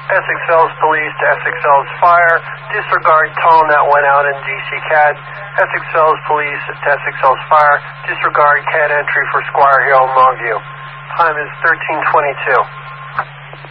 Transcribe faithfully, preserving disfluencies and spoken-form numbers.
Essex Fells Police to Essex Fells Fire. Disregard tone that went out in D C C A D. Essex Fells Police to Essex Fells Fire. Disregard C A D entry for Squire Hill, Longview. Time is thirteen twenty-two.